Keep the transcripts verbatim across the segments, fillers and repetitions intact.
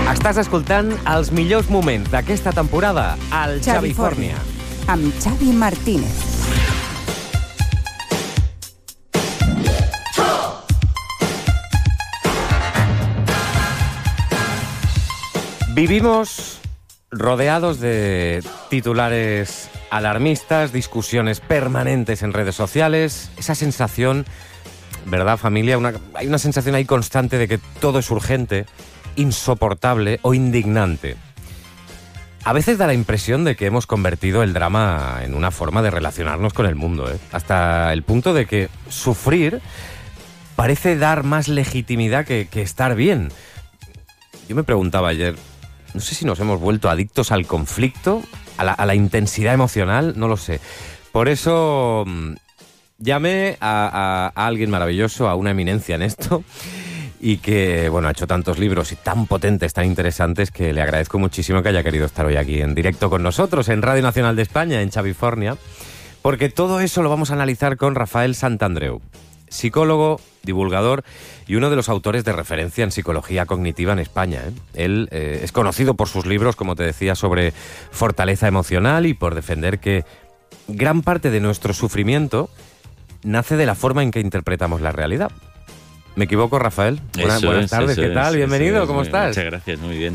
Estàs escoltant els millors moments d'aquesta temporada al Xavifòrnia. Amb Xavi Martínez. Vivimos rodeados de titulares alarmistas, discusiones permanentes en redes sociales, esa sensación, ¿verdad, familia? Una, hay una sensación ahí constante de que todo es urgente, insoportable o indignante. A veces da la impresión de que hemos convertido el drama en una forma de relacionarnos con el mundo, ¿eh? Hasta el punto de que sufrir parece dar más legitimidad que, que estar bien. Yo me preguntaba ayer, no sé si nos hemos vuelto adictos al conflicto, a la, a la intensidad emocional, no lo sé. Por eso mmm, llamé a, a, a alguien maravilloso, a una eminencia en esto, y que, bueno, ha hecho tantos libros y tan potentes, tan interesantes, que le agradezco muchísimo que haya querido estar hoy aquí en directo con nosotros, en Radio Nacional de España, en Xavifòrnia, porque todo eso lo vamos a analizar con Rafael Santandreu, psicólogo, divulgador y uno de los autores de referencia en psicología cognitiva en España, ¿eh? Él eh, es conocido por sus libros, como te decía, sobre fortaleza emocional y por defender que gran parte de nuestro sufrimiento nace de la forma en que interpretamos la realidad. ¿Me equivoco, Rafael? Buena, eso buenas es, tardes, ¿qué es, tal? Bienvenido, es, ¿cómo estás? Muchas gracias, muy bien.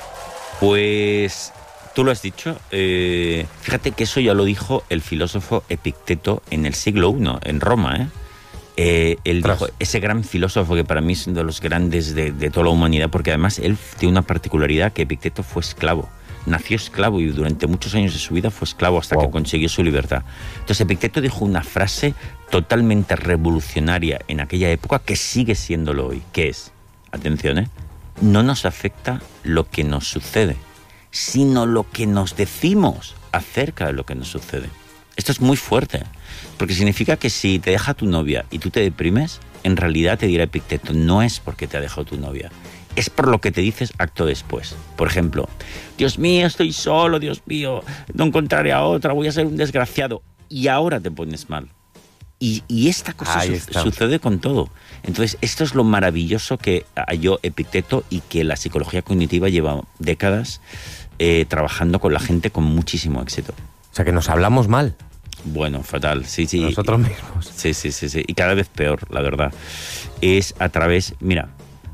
Pues tú lo has dicho, eh, fíjate que eso ya lo dijo el filósofo Epicteto en el siglo primero, en Roma, ¿eh? Eh, él dijo, ese gran filósofo que para mí es uno de los grandes de, de toda la humanidad, porque además él tiene una particularidad, que Epicteto fue esclavo. Nació esclavo y durante muchos años de su vida fue esclavo hasta wow. que consiguió su libertad. Entonces Epicteto dijo una frase totalmente revolucionaria en aquella época, que sigue siéndolo hoy, que es, atención, ¿eh? No nos afecta lo que nos sucede, sino lo que nos decimos acerca de lo que nos sucede. Esto es muy fuerte, porque significa que si te deja tu novia y tú te deprimes, en realidad te dirá Epicteto, no es porque te ha dejado tu novia, es por lo que te dices acto después. Por ejemplo, Dios mío, estoy solo, Dios mío, no encontraré a otra, voy a ser un desgraciado. Y ahora te pones mal. Y, y esta cosa su, sucede con todo. Entonces, esto es lo maravilloso que halló Epicteto y que la psicología cognitiva lleva décadas eh, trabajando con la gente con muchísimo éxito. O sea, que nos hablamos mal. Bueno, fatal, sí, sí. Nosotros mismos. Sí, sí, sí, sí. Y cada vez peor, la verdad. Es a través... Mira,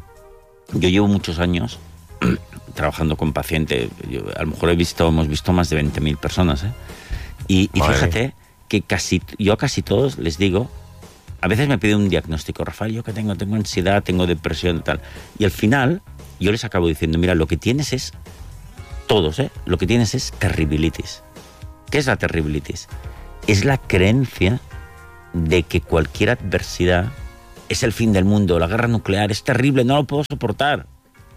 yo llevo muchos años trabajando con pacientes. Yo, a lo mejor he visto, hemos visto más de veinte mil personas, ¿eh? Y, y fíjate que casi, yo a casi todos les digo, a veces me piden un diagnóstico, Rafael, yo que tengo, tengo ansiedad, tengo depresión y tal. Y al final yo les acabo diciendo, mira, lo que tienes es, todos, ¿eh? Lo que tienes es terribilitis. ¿Qué es la terribilitis? Es la creencia de que cualquier adversidad es el fin del mundo, la guerra nuclear, es terrible, no lo puedo soportar.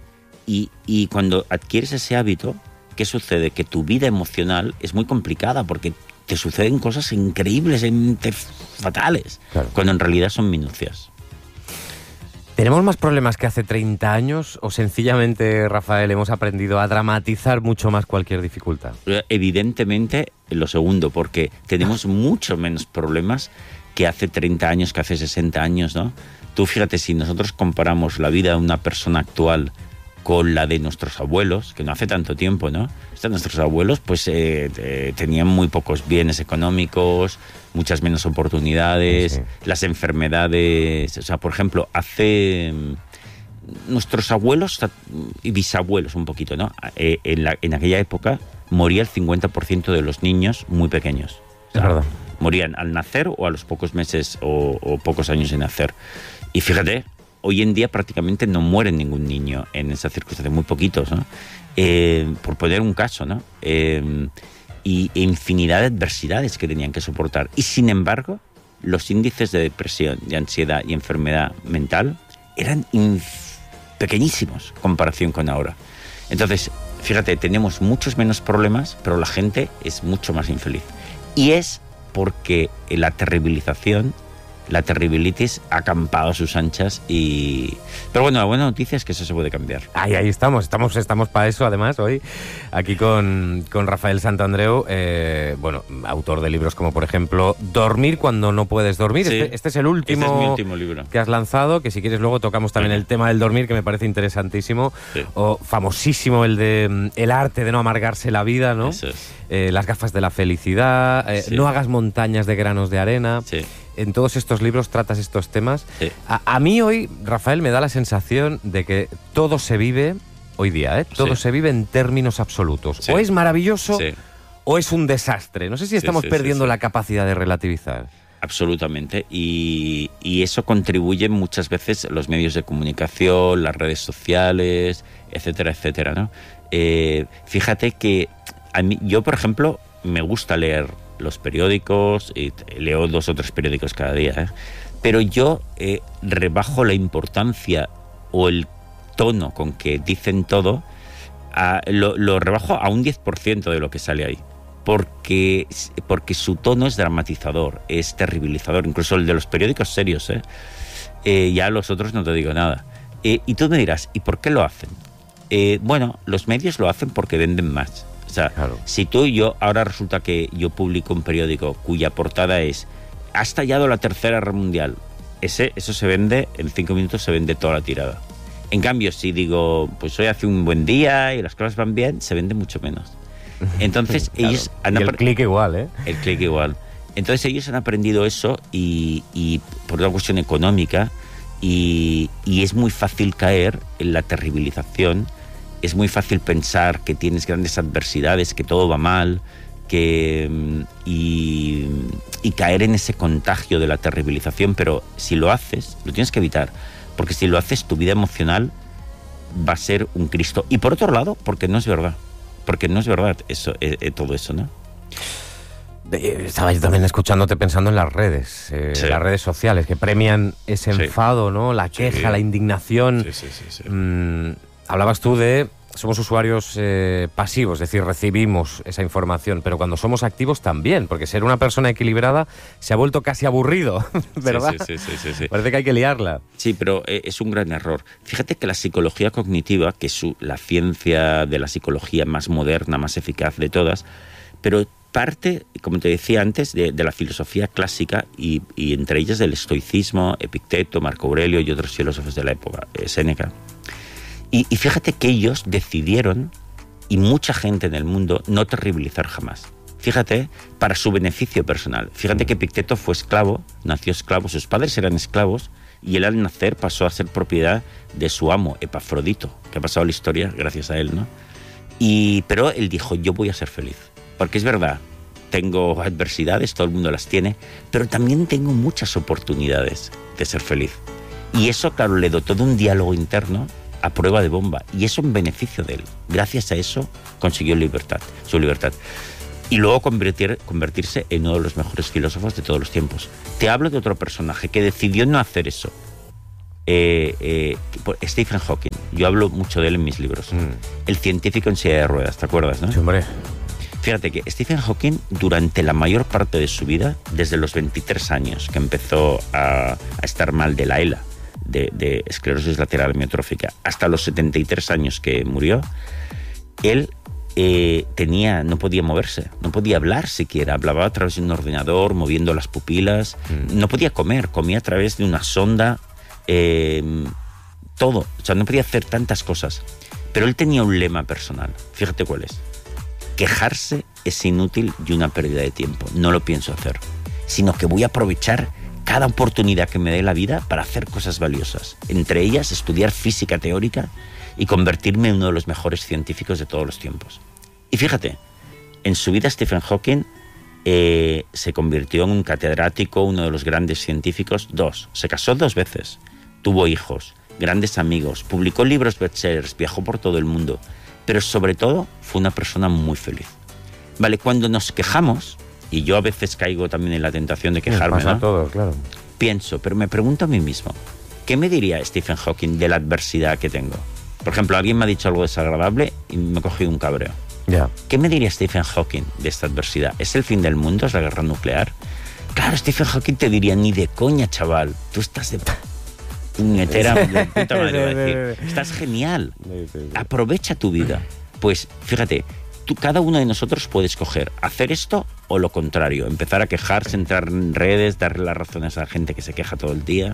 Y, y cuando adquieres ese hábito, ¿qué sucede? Que tu vida emocional es muy complicada porque te suceden cosas increíbles, fatales, claro, cuando en realidad son minucias. ¿Tenemos más problemas que hace treinta años o sencillamente, Rafael, hemos aprendido a dramatizar mucho más cualquier dificultad? Evidentemente lo segundo, porque tenemos mucho menos problemas que hace treinta años, que hace sesenta años, ¿no? Tú fíjate, si nosotros comparamos la vida de una persona actual con la de nuestros abuelos, que no hace tanto tiempo, ¿no? Nuestros abuelos pues eh, eh, tenían muy pocos bienes económicos, muchas menos oportunidades, sí. Las enfermedades, o sea, por ejemplo, hace nuestros abuelos y bisabuelos un poquito, ¿no? Eh, en, la, en aquella época moría el cincuenta por ciento de los niños muy pequeños. O sea, es verdad. Morían al nacer o a los pocos meses o, o pocos años de nacer. Y fíjate, hoy en día prácticamente no muere ningún niño en esa circunstancia, muy poquitos, ¿no? Eh, por poner un caso, ¿no? Eh, y infinidad de adversidades que tenían que soportar. Y sin embargo, los índices de depresión, de ansiedad y enfermedad mental eran inf- pequeñísimos en comparación con ahora. Entonces, fíjate, tenemos muchos menos problemas, pero la gente es mucho más infeliz. Y es porque la terribilización, la terribilitis ha acampado a sus anchas y... Pero bueno, la buena noticia es que eso se puede cambiar. Ahí, ahí estamos, estamos, estamos para eso además hoy, aquí con, con Rafael Santandreu, eh, bueno, autor de libros como por ejemplo Dormir cuando no puedes dormir. Sí, este, este es el último, este es mi último libro que has lanzado, que si quieres luego tocamos también el tema del dormir, que me parece interesantísimo, sí. O famosísimo el de El arte de no amargarse la vida, ¿no? Eso es. Eh, las gafas de la felicidad, eh, Sí. no hagas montañas de granos de arena. Sí. En todos estos libros tratas estos temas. Sí. A, a mí hoy, Rafael, me da la sensación de que todo se vive, hoy día, ¿eh? Todo Sí. se vive en términos absolutos. Sí. O es maravilloso Sí. o es un desastre. No sé si Sí, estamos sí, perdiendo sí, sí. la capacidad de relativizar. Absolutamente. Y, y eso contribuye muchas veces los medios de comunicación, las redes sociales, etcétera, etcétera, ¿no? Eh, fíjate que a mí, yo, por ejemplo, me gusta leer los periódicos, y leo dos o tres periódicos cada día, ¿eh? Pero yo eh, rebajo la importancia o el tono con que dicen todo, a, lo, lo rebajo a un diez por ciento de lo que sale ahí. Porque, porque su tono es dramatizador, es terribilizador, incluso el de los periódicos serios, ¿eh? Eh, ya los otros no te digo nada. Eh, y tú me dirás, ¿y por qué lo hacen? Eh, bueno, los medios lo hacen porque venden más. O sea, Claro. si tú y yo, ahora resulta que yo publico un periódico cuya portada es "Ha estallado la Tercera Guerra Mundial", ese, eso se vende, en cinco minutos se vende toda la tirada. En cambio, si digo, pues hoy hace un buen día y las cosas van bien, se vende mucho menos. Entonces, Claro. ellos han Y el apre- clic igual, ¿eh? el clic igual. Entonces ellos han aprendido eso y, y por una cuestión económica y, y es muy fácil caer en la terribilización, es muy fácil pensar que tienes grandes adversidades, que todo va mal, que mm, y, y caer en ese contagio de la terribilización, pero si lo haces, lo tienes que evitar, porque si lo haces tu vida emocional va a ser un Cristo. Y por otro lado, porque no es verdad, porque no es verdad eso, eh, eh, todo eso, ¿no? Eh, Estaba yo también escuchándote pensando en las redes, eh, Sí. las redes sociales, que premian ese Sí. enfado, ¿no? La queja, Sí. la indignación. Sí, sí, sí, sí. Mm, hablabas tú de somos usuarios eh, pasivos, es decir, recibimos esa información, pero cuando somos activos también, porque ser una persona equilibrada se ha vuelto casi aburrido, ¿verdad? Sí, sí, sí, sí, sí. Parece que hay que liarla. Sí, pero eh, es un gran error. Fíjate que la psicología cognitiva, que es su- la ciencia de la psicología más moderna, más eficaz de todas, pero parte, como te decía antes, de, de la filosofía clásica y, y entre ellas del estoicismo, Epicteto, Marco Aurelio y otros filósofos de la época, eh, Séneca. Y, y fíjate que ellos decidieron, y mucha gente en el mundo, no terribilizar jamás. Fíjate, para su beneficio personal. Fíjate que Epicteto fue esclavo, nació esclavo, sus padres eran esclavos, y él al nacer pasó a ser propiedad de su amo, Epafrodito, que ha pasado la historia gracias a él, ¿no? Y, pero él dijo, yo voy a ser feliz. Porque es verdad, tengo adversidades, todo el mundo las tiene, pero también tengo muchas oportunidades de ser feliz. Y eso, claro, le dotó de un diálogo interno a prueba de bomba, y eso en beneficio de él. Gracias a eso consiguió libertad, su libertad. Y luego convertir, convertirse en uno de los mejores filósofos de todos los tiempos. Te hablo de otro personaje que decidió no hacer eso. Eh, eh, Stephen Hawking. Yo hablo mucho de él en mis libros. Mm. El científico en silla de ruedas, ¿te acuerdas, no? Sí, hombre. Fíjate que Stephen Hawking, durante la mayor parte de su vida, desde los veintitrés años, que empezó a, a estar mal de la ELA, de, de esclerosis lateral amiotrófica, hasta los setenta y tres años que murió, él eh, tenía, no podía moverse, no podía hablar siquiera, hablaba a través de un ordenador, moviendo las pupilas, mm. no podía comer, comía a través de una sonda, eh, todo, o sea, no podía hacer tantas cosas. Pero él tenía un lema personal, fíjate cuál es. Quejarse es inútil y una pérdida de tiempo. No lo pienso hacer, sino que voy a aprovechar cada oportunidad que me dé la vida para hacer cosas valiosas. Entre ellas, estudiar física teórica y convertirme en uno de los mejores científicos de todos los tiempos. Y fíjate, en su vida Stephen Hawking eh, se convirtió en un catedrático, uno de los grandes científicos. Dos, se casó dos veces, tuvo hijos, grandes amigos, publicó libros bestsellers, viajó por todo el mundo. Pero sobre todo fue una persona muy feliz. Vale, cuando nos quejamos, y yo a veces caigo también en la tentación de quejarme, pasa ¿no? a todos, claro. Pienso, pero me pregunto a mí mismo, ¿qué me diría Stephen Hawking de la adversidad que tengo? Por ejemplo, alguien me ha dicho algo desagradable y me he cogido un cabreo. Ya. ¿Qué me diría Stephen Hawking de esta adversidad? ¿Es el fin del mundo? ¿Es la guerra nuclear? Claro, Stephen Hawking te diría, ni de coña, chaval, tú estás de puñetera, de puta madre, va a decir, estás genial, aprovecha tu vida. Pues fíjate, tú, cada uno de nosotros puede escoger hacer esto o lo contrario, empezar a quejarse, entrar en redes, darle las razones a la gente que se queja todo el día.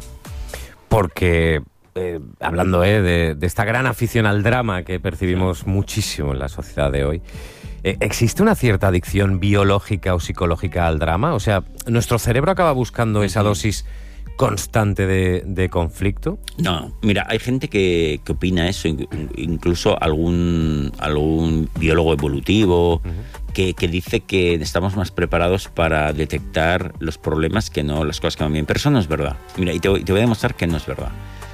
Porque, eh, hablando eh, de, de esta gran afición al drama que percibimos muchísimo en la sociedad de hoy, eh, ¿existe una cierta adicción biológica o psicológica al drama? O sea, ¿nuestro cerebro acaba buscando esa dosis constante de, de conflicto? No, mira, hay gente que, que opina eso, incluso algún, algún biólogo evolutivo, uh-huh. que, que dice que estamos más preparados para detectar los problemas que no las cosas que van bien. Pero eso no es verdad. Mira, y te, te voy a demostrar que no es verdad.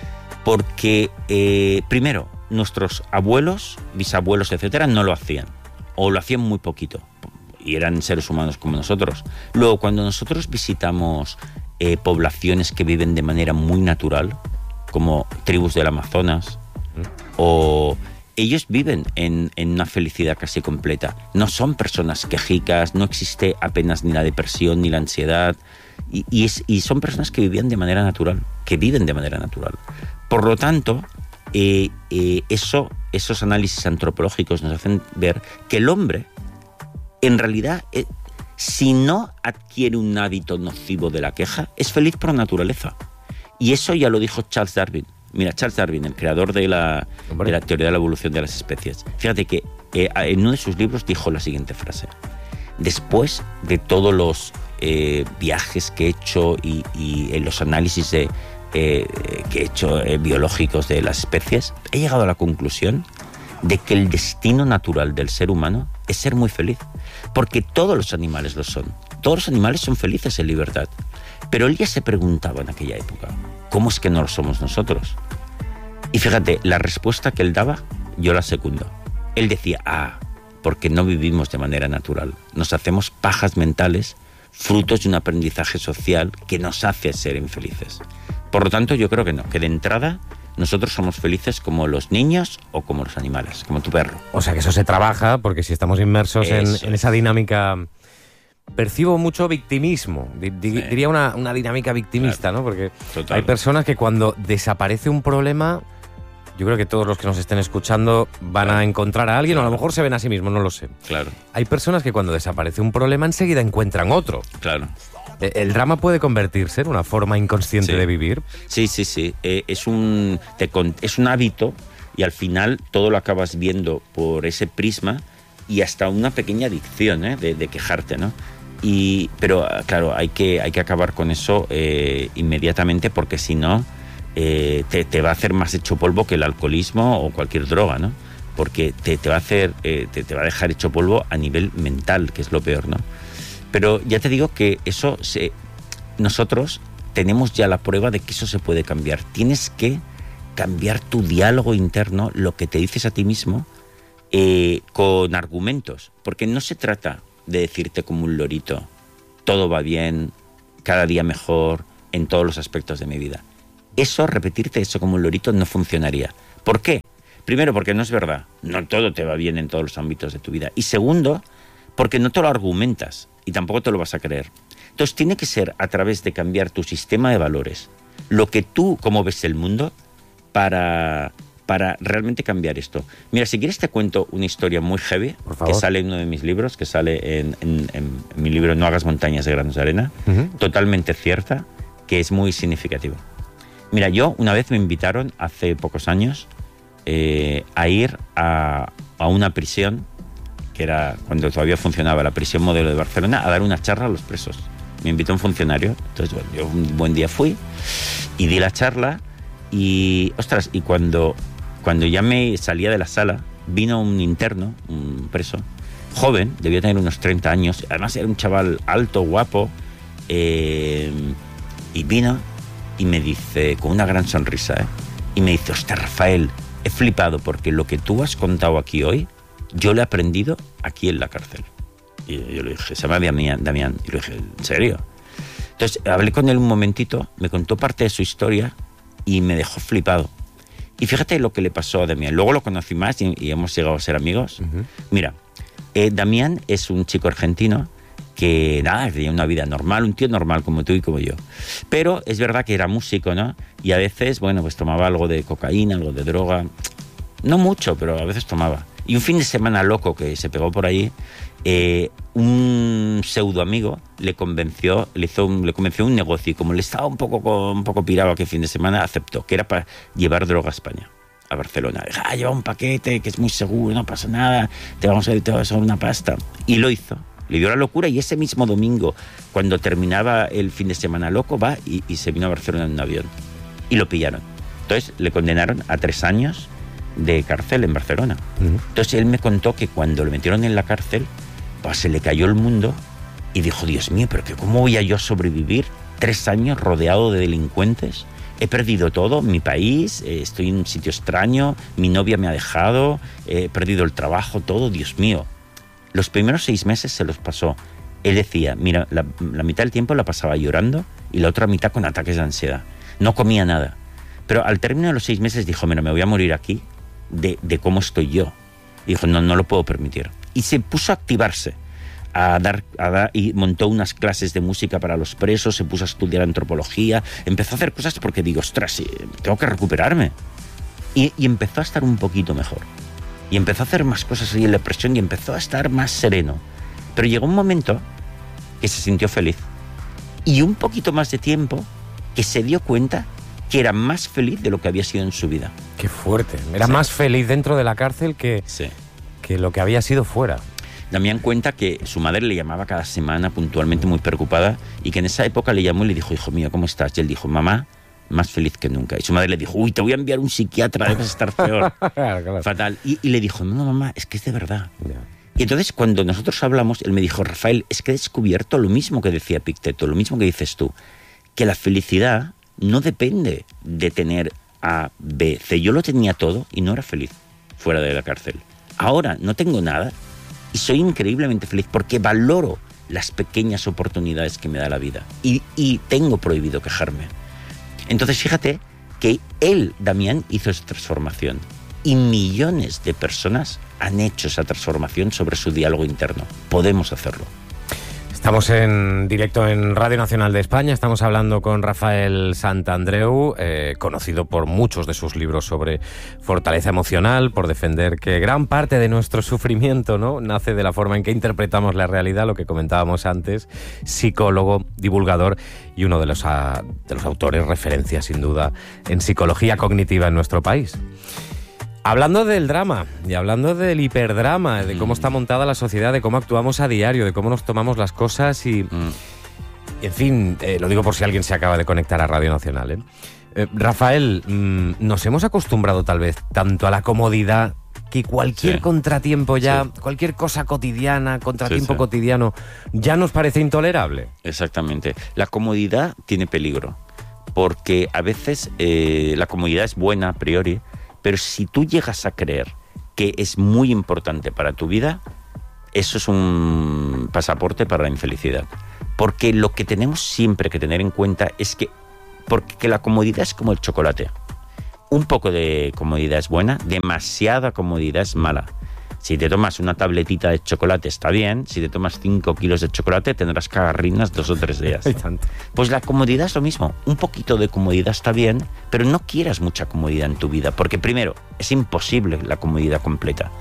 Porque, eh, primero, nuestros abuelos, bisabuelos, etcétera, no lo hacían. O lo hacían muy poquito. Y eran seres humanos como nosotros. Luego, cuando nosotros visitamos Eh, poblaciones que viven de manera muy natural, como tribus del Amazonas, ¿Mm? o ellos viven en, en una felicidad casi completa. No son personas quejicas, no existe apenas ni la depresión ni la ansiedad, y, y, es, y son personas que vivían de manera natural, que viven de manera natural. Por lo tanto, eh, eh, eso, esos análisis antropológicos nos hacen ver que el hombre, en realidad, eh, si no adquiere un hábito nocivo de la queja, es feliz por naturaleza. Y eso ya lo dijo Charles Darwin. Mira, Charles Darwin, el creador de la, de la teoría de la evolución de las especies. Fíjate que eh, en uno de sus libros dijo la siguiente frase. Después de todos los eh, viajes que he hecho y, y en los análisis de, eh, que he hecho eh, biológicos de las especies, he llegado a la conclusión de que el destino natural del ser humano es ser muy feliz. Porque todos los animales lo son. Todos los animales son felices en libertad. Pero él ya se preguntaba en aquella época, ¿cómo es que no lo somos nosotros? Y fíjate, la respuesta que él daba, yo la secundo. Él decía, ah, porque no vivimos de manera natural. Nos hacemos pajas mentales, frutos de un aprendizaje social que nos hace ser infelices. Por lo tanto, yo creo que no, que de entrada nosotros somos felices como los niños o como los animales, como tu perro. O sea que eso se trabaja, porque si estamos inmersos en, en esa dinámica... Percibo mucho victimismo, di, di, sí. diría una, una dinámica victimista, claro. ¿no? Porque Total. Hay personas que cuando desaparece un problema, yo creo que todos los que nos estén escuchando van claro. a encontrar a alguien, claro. o a lo mejor se ven a sí mismos, no lo sé. Claro. Hay personas que cuando desaparece un problema enseguida encuentran otro. Claro. ¿El drama puede convertirse en una forma inconsciente sí. de vivir? Sí, sí, sí. Eh, es, un, te, es un hábito y al final todo lo acabas viendo por ese prisma y hasta una pequeña adicción ¿eh? de, de quejarte, ¿no? Y, pero, claro, hay que, hay que acabar con eso eh, inmediatamente porque si no eh, te, te va a hacer más hecho polvo que el alcoholismo o cualquier droga, ¿no? Porque te, te, va a hacer, eh, te, te va a dejar hecho polvo a nivel mental, que es lo peor, ¿no? Pero ya te digo que eso, se, nosotros tenemos ya la prueba de que eso se puede cambiar. Tienes que cambiar tu diálogo interno, lo que te dices a ti mismo, eh, con argumentos. Porque no se trata de decirte como un lorito, todo va bien, cada día mejor, en todos los aspectos de mi vida. Eso, repetirte eso como un lorito, no funcionaría. ¿Por qué? Primero, porque no es verdad. No todo te va bien en todos los ámbitos de tu vida. Y segundo, porque no te lo argumentas. Y tampoco te lo vas a creer. Entonces tiene que ser a través de cambiar tu sistema de valores, lo que tú, cómo ves el mundo, para, para realmente cambiar esto. Mira, si quieres te cuento una historia muy heavy, que sale en uno de mis libros, que sale en, en, en, en mi libro No hagas montañas de granos de arena, uh-huh. totalmente cierta, que es muy significativo. Mira, yo una vez me invitaron, hace pocos años, eh, a ir a, a una prisión, que era cuando todavía funcionaba la prisión modelo de Barcelona, a dar una charla a los presos. Me invitó un funcionario, entonces bueno, yo un buen día fui y di la charla y, ostras, y cuando, cuando ya me salía de la sala, vino un interno, un preso, joven, debía tener unos treinta años, además era un chaval alto, guapo, eh, y vino y me dice, con una gran sonrisa, ¿eh? y me dice, ostras, Rafael, he flipado porque lo que tú has contado aquí hoy, yo lo he aprendido aquí en la cárcel. Y yo le dije, se llama Damián, Damián. Y le dije, ¿en serio? Entonces hablé con él un momentito, me contó parte de su historia y me dejó flipado. Y fíjate lo que le pasó a Damián. Luego lo conocí más y, y hemos llegado a ser amigos. Uh-huh. Mira, eh, Damián es un chico argentino que nada, tenía una vida normal, un tío normal como tú y como yo. Pero es verdad que era músico, ¿no? Y a veces, bueno, pues tomaba algo de cocaína, algo de droga. No mucho, pero a veces tomaba. Y un fin de semana loco que se pegó por ahí, eh, un pseudo amigo le convenció, le hizo un, le convenció un negocio, y como le estaba un poco, un poco pirado aquel fin de semana, aceptó, que era para llevar droga a España, a Barcelona. Dijo, ah, lleva un paquete que es muy seguro, no pasa nada, te vamos a dar una pasta. Y lo hizo. Le dio la locura, y ese mismo domingo, cuando terminaba el fin de semana loco, va y, y se vino a Barcelona en un avión. Y lo pillaron. Entonces le condenaron a tres años de cárcel en Barcelona. Uh-huh. Entonces él me contó que cuando lo metieron en la cárcel, pues se le cayó el mundo y dijo, Dios mío, pero que ¿cómo voy a yo sobrevivir tres años rodeado de delincuentes? He perdido todo, mi país, eh, estoy en un sitio extraño, mi novia me ha dejado, eh, he perdido el trabajo, todo, Dios mío. Los primeros seis meses se los pasó. Él decía, mira, la, la mitad del tiempo la pasaba llorando y la otra mitad con ataques de ansiedad. No comía nada. Pero al término de los seis meses dijo, mira, me voy a morir aquí de, de cómo estoy yo. Y dijo, no, no lo puedo permitir. Y se puso a activarse, a dar, a dar, y montó unas clases de música para los presos, se puso a estudiar antropología, empezó a hacer cosas porque digo, ostras, tengo que recuperarme. Y, y empezó a estar un poquito mejor. Y empezó a hacer más cosas ahí en la presión y empezó a estar más sereno. Pero llegó un momento que se sintió feliz. Y un poquito más de tiempo que se dio cuenta que era más feliz de lo que había sido en su vida. Qué fuerte. Era sí. más feliz dentro de la cárcel que, sí. que lo que había sido fuera. Damián cuenta que su madre le llamaba cada semana puntualmente muy preocupada y que en esa época le llamó y le dijo, hijo mío, ¿cómo estás? Y él dijo, mamá, más feliz que nunca. Y su madre le dijo, uy, te voy a enviar un psiquiatra, debes estar peor. Claro, claro. Fatal. Y, y le dijo, no, no, mamá, es que es de verdad. Yeah. Y entonces cuando nosotros hablamos, él me dijo, Rafael, es que he descubierto lo mismo que decía Epicteto, lo mismo que dices tú, que la felicidad no depende de tener A, B, C. Yo lo tenía todo y no era feliz fuera de la cárcel. Ahora no tengo nada y soy increíblemente feliz porque valoro las pequeñas oportunidades que me da la vida y, y tengo prohibido quejarme. Entonces fíjate que él, Damián, hizo esa transformación y millones de personas han hecho esa transformación sobre su diálogo interno. Podemos hacerlo. Estamos en directo en Radio Nacional de España, estamos hablando con Rafael Santandreu, eh, conocido por muchos de sus libros sobre fortaleza emocional, por defender que gran parte de nuestro sufrimiento, ¿no?, nace de la forma en que interpretamos la realidad, lo que comentábamos antes, psicólogo, divulgador y uno de los, a, de los autores referencia, sin duda, en psicología cognitiva en nuestro país. Hablando del drama y hablando del hiperdrama, de cómo está montada la sociedad, de cómo actuamos a diario, de cómo nos tomamos las cosas y... Mm. En fin, eh, lo digo por si alguien se acaba de conectar a Radio Nacional. ¿eh? Eh, Rafael, mmm, nos hemos acostumbrado tal vez tanto a la comodidad que cualquier sí. contratiempo ya, sí. cualquier cosa cotidiana, contratiempo sí, sí. cotidiano, ya nos parece intolerable. Exactamente. La comodidad tiene peligro, porque a veces eh, la comodidad es buena a priori, pero si tú llegas a creer que es muy importante para tu vida, eso es un pasaporte para la infelicidad. Porque lo que tenemos siempre que tener en cuenta es que, porque la comodidad es como el chocolate. Un poco de comodidad es buena, demasiada comodidad es mala. Si te tomas una tabletita de chocolate está bien, si te tomas cinco kilos de chocolate tendrás cagarrinas dos o tres días. Pues la comodidad es lo mismo, un poquito de comodidad está bien, pero no quieras mucha comodidad en tu vida, porque primero, es imposible la comodidad completa,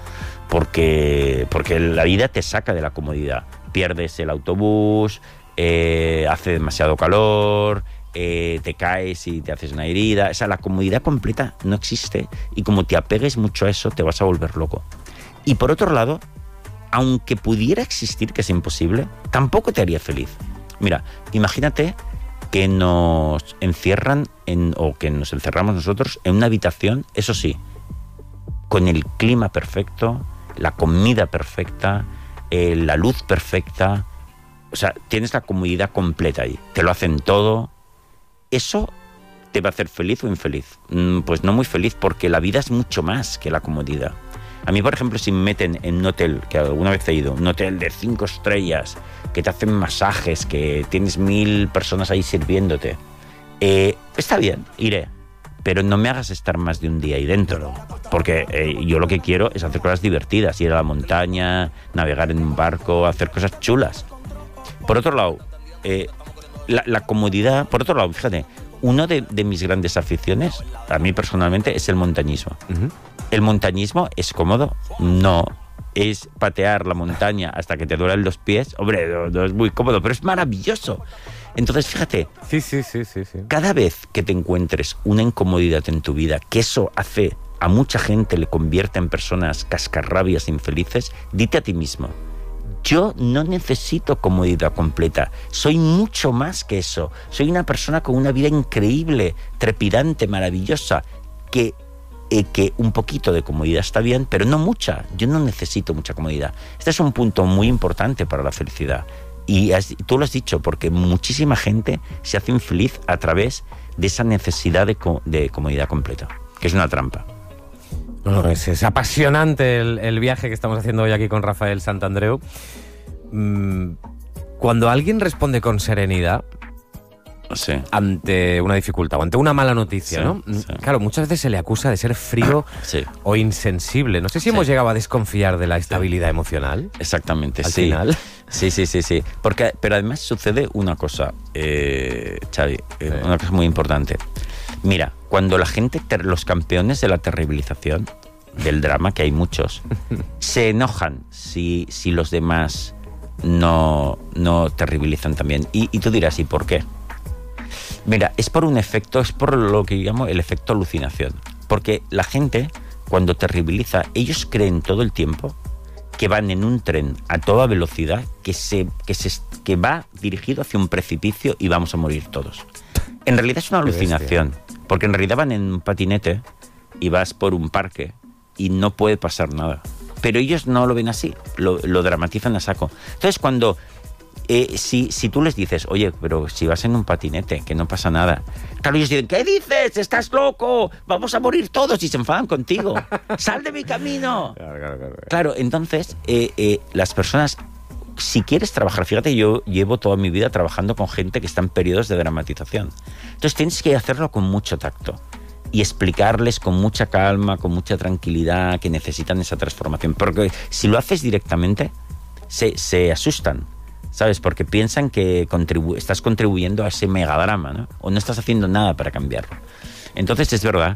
porque, porque la vida te saca de la comodidad. Pierdes el autobús, eh, hace demasiado calor, eh, te caes y te haces una herida. O sea, la comodidad completa no existe y como te apegues mucho a eso te vas a volver loco. Y por otro lado, aunque pudiera existir, que es imposible, tampoco te haría feliz. Mira, imagínate que nos encierran en, o que nos encerramos nosotros en una habitación, eso sí, con el clima perfecto, la comida perfecta, eh, la luz perfecta. O sea, tienes la comodidad completa ahí. Te lo hacen todo. ¿Eso te va a hacer feliz o infeliz? Mm, pues no muy feliz, porque la vida es mucho más que la comodidad. A mí, por ejemplo, si me meten en un hotel, que alguna vez he ido, un hotel de cinco estrellas, que te hacen masajes, que tienes mil personas ahí sirviéndote, eh, está bien, iré, pero no me hagas estar más de un día ahí dentro, porque eh, yo lo que quiero es hacer cosas divertidas, ir a la montaña, navegar en un barco, hacer cosas chulas. Por otro lado, eh, la, la comodidad, por otro lado, fíjate, uno de, de mis grandes aficiones, a mí personalmente, es el montañismo. Uh-huh. ¿El montañismo es cómodo? No. ¿Es patear la montaña hasta que te duelen los pies? Hombre, no, no es muy cómodo, pero es maravilloso. Entonces, fíjate, sí, sí, sí, sí, sí. Cada vez que te encuentres una incomodidad en tu vida, que eso hace a mucha gente, le convierte en personas cascarrabias, infelices, dite a ti mismo, yo no necesito comodidad completa, soy mucho más que eso, soy una persona con una vida increíble, trepidante, maravillosa, que, eh, que un poquito de comodidad está bien, pero no mucha, yo no necesito mucha comodidad. Este es un punto muy importante para la felicidad. Y has, tú lo has dicho, porque muchísima gente se hace infeliz a través de esa necesidad de, de comodidad completa, que es una trampa. No, es, es apasionante el, el viaje que estamos haciendo hoy aquí con Rafael Santandreu. Mm, cuando alguien responde con serenidad sí. ante una dificultad o ante una mala noticia, sí, ¿no? Sí. Claro, muchas veces se le acusa de ser frío sí. o insensible. No sé si sí. hemos llegado a desconfiar de la estabilidad sí. emocional. Exactamente, al sí. final. Sí, sí, sí, sí. Porque, pero además sucede una cosa, eh, Xavi, eh, sí. una cosa muy importante. Mira, cuando la gente, ter, los campeones de la terribilización, del drama, que hay muchos, se enojan si, si los demás no, no terribilizan también. Y, y tú dirás, ¿y por qué? Mira, es por un efecto, es por lo que llamo el efecto alucinación. Porque la gente, cuando terribiliza, ellos creen todo el tiempo que van en un tren a toda velocidad, que, se, que, se, que va dirigido hacia un precipicio y vamos a morir todos. En realidad es una alucinación, porque en realidad van en un patinete y vas por un parque y no puede pasar nada. Pero ellos no lo ven así, lo, lo dramatizan a saco. Entonces, cuando eh, si, si tú les dices, oye, pero si vas en un patinete, que no pasa nada, claro, ellos dicen, ¿qué dices? ¡Estás loco! ¡Vamos a morir todos! Y se enfadan contigo. ¡Sal de mi camino! Claro, claro, claro. Claro, entonces, eh, eh, las personas, si quieres trabajar, fíjate, yo llevo toda mi vida trabajando con gente que está en periodos de dramatización. Entonces tienes que hacerlo con mucho tacto y explicarles con mucha calma, con mucha tranquilidad, que necesitan esa transformación. Porque si lo haces directamente, se, se asustan, ¿sabes? Porque piensan que contribu- estás contribuyendo a ese megadrama, ¿no? O no estás haciendo nada para cambiarlo. Entonces, es verdad.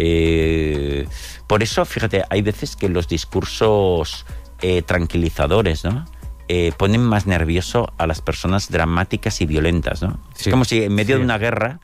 Eh, por eso, fíjate, hay veces que los discursos eh, tranquilizadores, ¿no? Eh, ponen más nervioso a las personas dramáticas y violentas, ¿no? Sí. Es como si en medio sí. de una guerra,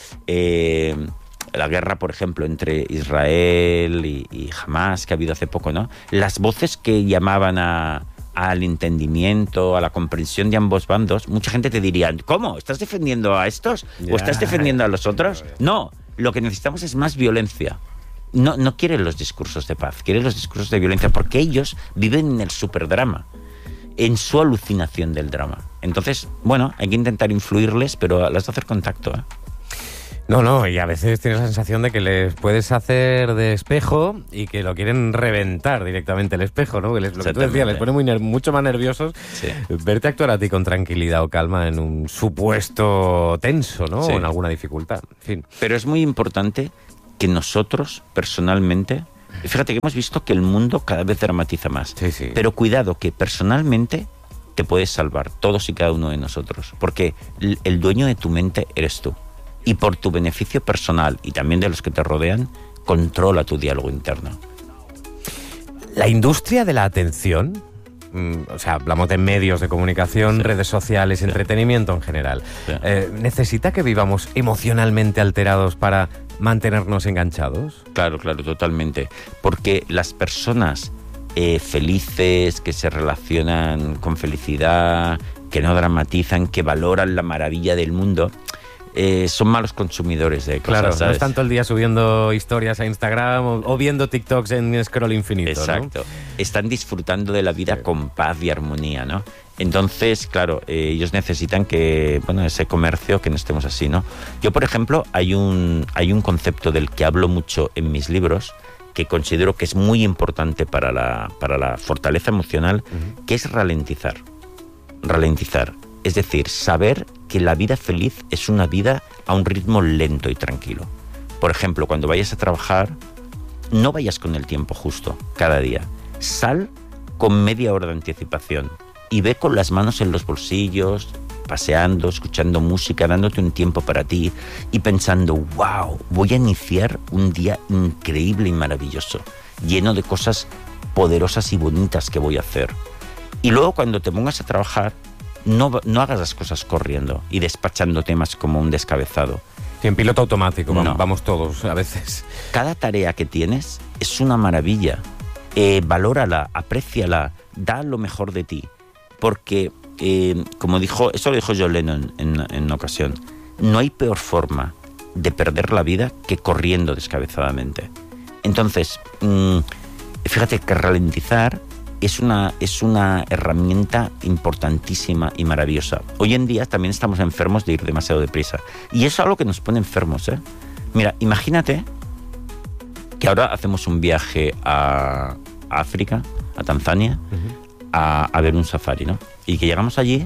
eh, la guerra, por ejemplo, entre Israel y, y Hamas, que ha habido hace poco, ¿no? Las voces que llamaban a, al entendimiento, a la comprensión de ambos bandos, mucha gente te diría, ¿cómo? ¿Estás defendiendo a estos? Yeah. ¿O estás defendiendo a los otros? No, lo que necesitamos es más violencia. No, no quieren los discursos de paz, quieren los discursos de violencia, porque ellos viven en el superdrama, en su alucinación del drama. Entonces, bueno, hay que intentar influirles, pero las de hacer contacto, ¿eh? No, no, y a veces tienes la sensación de que les puedes hacer de espejo y que lo quieren reventar directamente el espejo, ¿no? Que les, lo que tú decías, les pone muy ner- mucho más nerviosos sí. verte actuar a ti con tranquilidad o calma en un supuesto tenso, ¿no? Sí. O en alguna dificultad, en fin. Pero es muy importante que nosotros, personalmente, fíjate que hemos visto que el mundo cada vez dramatiza más. Sí, sí. Pero cuidado, que personalmente te puedes salvar, todos y cada uno de nosotros. Porque el, el dueño de tu mente eres tú. Y por tu beneficio personal y también de los que te rodean, controla tu diálogo interno. La industria de la atención, mmm, o sea, hablamos de medios de comunicación, sí. redes sociales, sí. entretenimiento en general, sí. eh, ¿necesita que vivamos emocionalmente alterados para mantenernos enganchados? Claro, claro, totalmente. Porque las personas eh, felices, que se relacionan con felicidad, que no dramatizan, que valoran la maravilla del mundo, eh, son malos consumidores de cosas, claro, ¿sabes? No es tanto el día subiendo historias a Instagram o, o viendo TikToks en scroll infinito. Exacto. ¿no? Están disfrutando de la vida sí. con paz y armonía, ¿no? Entonces, claro, eh, ellos necesitan que, bueno, ese comercio, que no estemos así, ¿no? Yo, por ejemplo, hay un, hay un concepto del que hablo mucho en mis libros, que considero que es muy importante para la, para la fortaleza emocional, uh-huh. que es ralentizar. Ralentizar. Es decir, saber que la vida feliz es una vida a un ritmo lento y tranquilo. Por ejemplo, cuando vayas a trabajar, no vayas con el tiempo justo cada día. Sal con media hora de anticipación. y ve con las manos en los bolsillos, paseando, escuchando música, dándote un tiempo para ti y pensando, wow, voy a iniciar un día increíble y maravilloso, lleno de cosas poderosas y bonitas que voy a hacer. Y luego cuando te pongas a trabajar, no, no hagas las cosas corriendo y despachando temas como un descabezado. Sí, en piloto automático, No. vamos, vamos todos a veces. Cada tarea que tienes es una maravilla. Eh, valórala, apréciala, da lo mejor de ti. Porque, eh, como dijo, eso lo dijo John Lennon en, en una ocasión, no hay peor forma de perder la vida que corriendo descabezadamente. Entonces, mmm, fíjate que ralentizar es una, es una herramienta importantísima y maravillosa. Hoy en día también estamos enfermos de ir demasiado deprisa. Y eso es algo que nos pone enfermos, ¿eh? Mira, imagínate que ahora hacemos un viaje a África, a Tanzania, uh-huh. a, a ver un safari, ¿no? Y que llegamos allí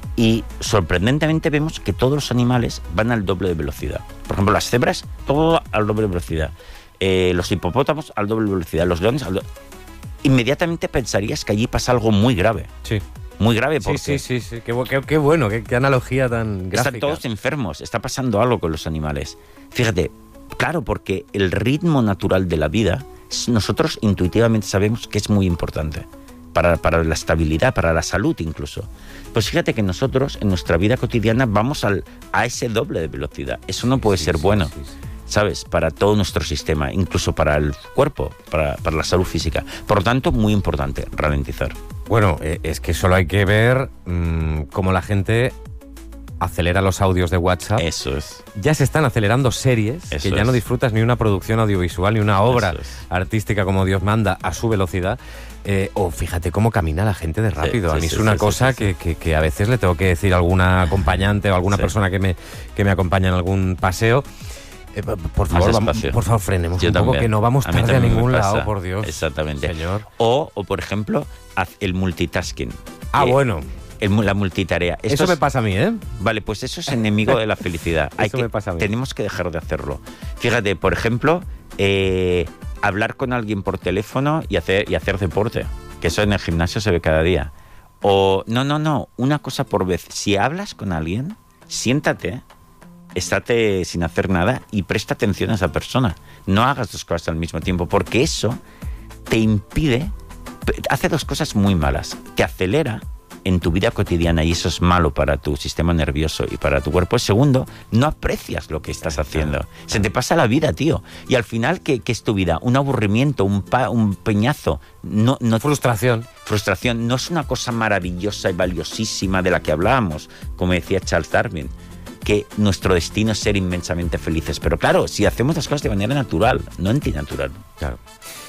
y sorprendentemente vemos que todos los animales van al doble de velocidad. Por ejemplo, las cebras, todo al doble de velocidad. Eh, los hipopótamos al doble de velocidad. Los leones al doble. Inmediatamente pensarías que allí pasa algo muy grave. Sí. Muy grave porque... Sí, sí, sí. sí. Qué, qué, qué bueno, qué, qué analogía tan gráfica. Están todos enfermos, está pasando algo con los animales. Fíjate, claro, porque el ritmo natural de la vida, nosotros intuitivamente sabemos que es muy importante. Para, para la estabilidad, para la salud incluso. Pues fíjate que nosotros en nuestra vida cotidiana vamos al, a ese doble de velocidad. Eso no puede sí, ser sí, bueno, sí, sí. ¿sabes? Para todo nuestro sistema, incluso para el cuerpo, para, para la salud física. Por lo tanto, muy importante, ralentizar. Bueno, eh, es que solo hay que ver mmm, cómo la gente acelera los audios de WhatsApp. Eso es. Ya se están acelerando series Eso que ya es. no disfrutas ni una producción audiovisual ni una obra Eso es. artística como Dios manda a su velocidad. Eh, o fíjate cómo camina la gente de rápido. Sí, sí, a mí sí, es una sí, cosa sí, sí. Que, que, que a veces le tengo que decir a alguna acompañante o alguna Sí. persona que me, que me acompaña en algún paseo. Eh, por favor, vamos, despacio. por favor, frenemos Yo un poco, también. que no vamos A mí tarde a también me ningún pasa. lado, por Dios. Exactamente. Señor. O, o por ejemplo, haz el multitasking. Ah, Eh, bueno. El, la multitarea. Esto Eso es- me pasa a mí, ¿eh? Vale, pues eso es enemigo de la felicidad. Hay Eso que, me pasa a mí. Tenemos que dejar de hacerlo. Fíjate, por ejemplo, eh, hablar con alguien por teléfono y hacer, y hacer deporte, que eso en el gimnasio se ve cada día. O, no, no, no, una cosa por vez. Si hablas con alguien, siéntate, estate sin hacer nada y presta atención a esa persona. No hagas dos cosas al mismo tiempo, porque eso te impide, hace dos cosas muy malas. Te acelera en tu vida cotidiana y eso es malo para tu sistema nervioso y para tu cuerpo. Segundo, no aprecias lo que estás haciendo. Se te pasa la vida, tío. Y al final, ¿qué, qué es tu vida? Un aburrimiento, un, pa, un peñazo. No, no, Frustración. frustración. No es una cosa maravillosa y valiosísima de la que hablábamos, como decía Charles Darwin, que nuestro destino es ser inmensamente felices. Pero claro, si hacemos las cosas de manera natural, no antinatural. Claro.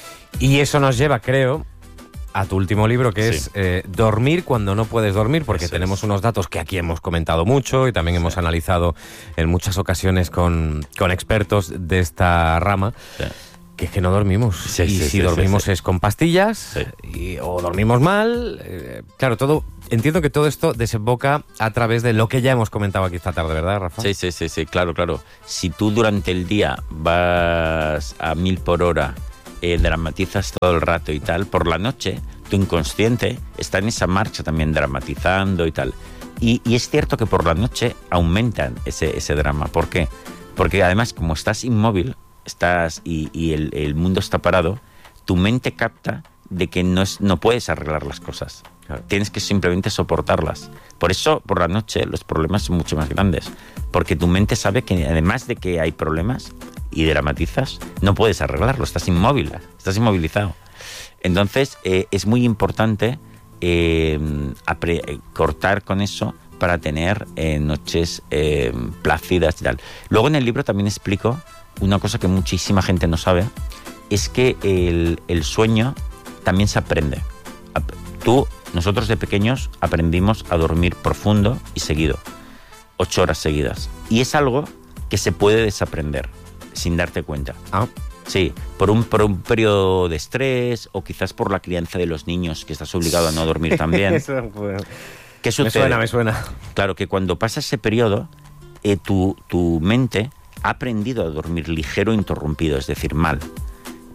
Y eso nos lleva, creo, a tu último libro, que Sí. es eh, Dormir cuando no puedes dormir, porque Eso tenemos es. unos datos que aquí hemos comentado mucho y también hemos analizado en muchas ocasiones con, con expertos de esta rama, Sí. que es que no dormimos. Sí, y sí, si sí, dormimos sí, sí. es con pastillas, Sí. y- o dormimos mal. eh, claro, todo. Entiendo que todo esto desemboca a través de lo que ya hemos comentado aquí esta tarde, ¿verdad, Rafa? Sí, sí, sí, sí, claro, claro. Si tú durante el día vas a mil por hora, eh, dramatizas todo el rato y tal, por la noche tu inconsciente está en esa marcha también dramatizando y tal. Y, y es cierto que por la noche aumentan ese, ese drama. ¿Por qué? Porque además como estás inmóvil estás y, y el, el mundo está parado, tu mente capta de que no, es, no puedes arreglar las cosas. Claro. Tienes que simplemente soportarlas. Por eso, por la noche, los problemas son mucho más grandes. Porque tu mente sabe que además de que hay problemas y dramatizas, no puedes arreglarlo. Estás inmóvil, estás inmovilizado. Entonces, eh, es muy importante eh, apre- eh, cortar con eso para tener eh, noches eh, plácidas y tal. Luego en el libro también explico una cosa que muchísima gente no sabe, es que el, el sueño también se aprende. Ap- Tú, nosotros de pequeños aprendimos a dormir profundo y seguido, ocho horas seguidas. Y es algo que se puede desaprender sin darte cuenta. Ah, Sí, por un, por un periodo de estrés o quizás por la crianza de los niños, que estás obligado a no dormir también. eso, pues, ¿Qué me sucede? suena, me suena. Claro, que cuando pasa ese periodo, eh, tu, tu mente ha aprendido a dormir ligero e interrumpido, es decir, mal.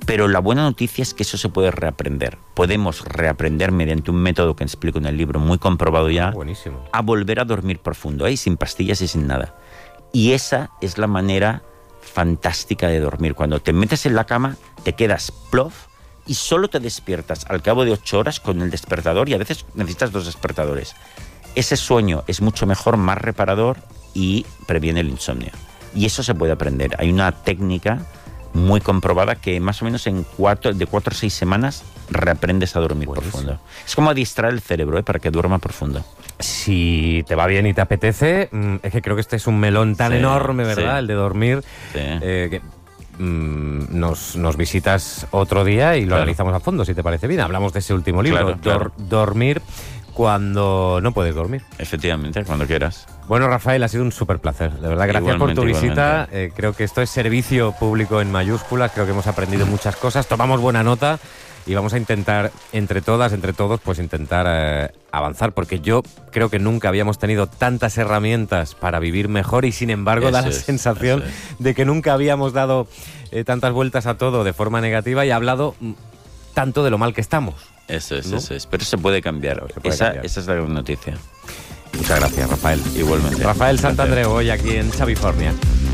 Pero la buena noticia es que eso se puede reaprender. Podemos reaprender mediante un método que explico en el libro, muy comprobado ya, Buenísimo. a volver a dormir profundo, ¿eh? Sin pastillas y sin nada. Y esa es la manera fantástica de dormir. Cuando te metes en la cama, te quedas plof y solo te despiertas al cabo de ocho horas con el despertador, y a veces necesitas dos despertadores. Ese sueño es mucho mejor, más reparador y previene el insomnio. Y eso se puede aprender. Hay una técnica muy comprobada que más o menos en cuatro, de cuatro a seis semanas reaprendes a dormir Buenísimo. profundo. Es como adiestrar el cerebro, ¿eh? Para que duerma profundo. Si te va bien y te apetece, es que creo que este es un melón tan sí, enorme, ¿verdad? Sí. El de dormir. Sí. Eh, que, mm, nos, nos visitas otro día y lo claro. analizamos a fondo, si te parece bien. Hablamos de ese último libro, claro, claro. Dor, Dormir cuando no puedes dormir. Efectivamente, cuando quieras. Bueno, Rafael, ha sido un súper placer. De verdad, gracias igualmente, por tu visita. Eh, creo que esto es servicio público en mayúsculas. Creo que hemos aprendido muchas cosas. Tomamos buena nota y vamos a intentar, entre todas, entre todos, pues intentar eh, avanzar. Porque yo creo que nunca habíamos tenido tantas herramientas para vivir mejor y, sin embargo, eso da la es, sensación de que nunca habíamos dado eh, tantas vueltas a todo de forma negativa y hablado mm, tanto de lo mal que estamos. Eso es, ¿no? Eso es. Pero se puede cambiar. Se puede esa, cambiar. Esa es la gran noticia. Muchas gracias, Rafael. Igualmente. Rafael Santandreu, hoy aquí en Xavifornia.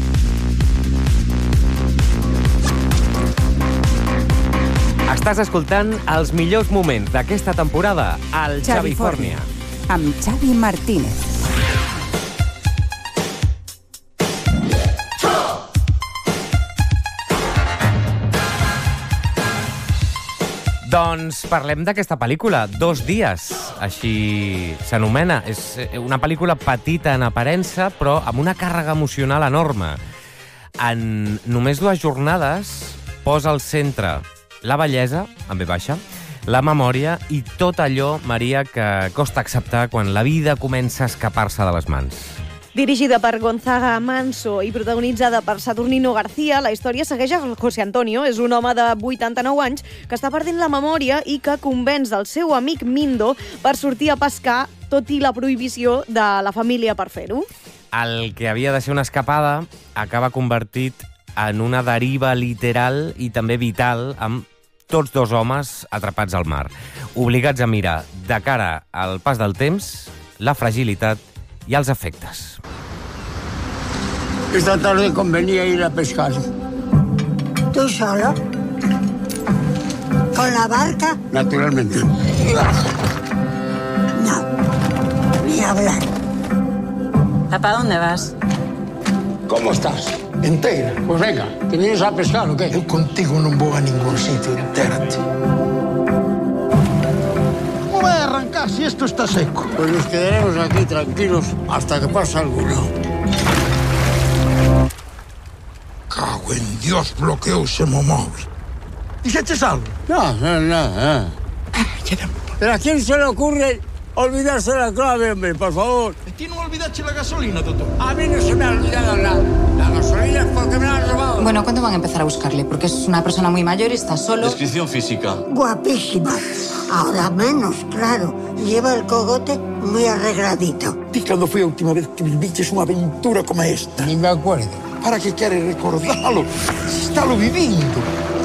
Estàs escoltant els millors moments d'aquesta temporada al Xavifornia. Amb Xavi Martínez. Doncs parlem d'aquesta pel·lícula, Dos dies, així s'anomena. És una pel·lícula petita en aparença, però amb una càrrega emocional enorme. En només dues jornades posa al centre la bellesa, amb ve baixa, la memòria i tot allò, Maria, que costa acceptar quan la vida comença a escapar-se de les mans. Dirigida per Gonzaga Manso i protagonitzada per Saturnino García, la història segueix a José Antonio. És un home de vuitanta-nou anys que està perdent la memòria i que convenç el seu amic Mindo per sortir a pescar, tot i la prohibició de la família per fer-ho. El que havia de ser una escapada acaba convertit en una deriva literal i també vital, amb tots dos homes atrapats al mar, obligats a mirar de cara al pas del temps, la fragilitat i els efectes. Esta tarde convenía ir a pescar. ¿Tú solo? ¿Con la barca? Naturalmente. No, ni hablar. ¿Papá, dónde vas? ¿Cómo estás? Entera. Pues venga, ¿te vienes a pescar o qué? Yo contigo no voy a ningún sitio, entérate. ¿Cómo va a arrancar si esto está seco? Pues nos quedaremos aquí tranquilos hasta que pase alguno. Cago en Dios, bloqueo ese móvil. ¿Dices algo? No, no, no. no. ¿Pero a quién se le ocurre olvidarse la clave, hombre, por favor? ¿A ti no olvidaste la gasolina, Toto? A mí no se me ha olvidado nada. La gasolina es porque me la han robado. Bueno, ¿cuándo van a empezar a buscarle? Porque es una persona muy mayor y está solo. Descripción física. Guapísima. Ahora menos, claro. Lleva el cogote muy arregladito. ¿Y cuándo fue la última vez que viviste una aventura como esta? Ni me acuerdo. ¿Para qué quieres recordarlo? Si está lo viviendo.